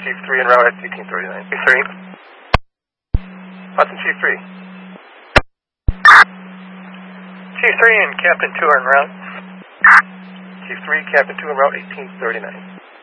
Chief 3 en route at 1839. Chief 3. Hudson Chief 3. Chief 3 and Captain 2 are en route. Chief 3, Captain 2 en route 1839.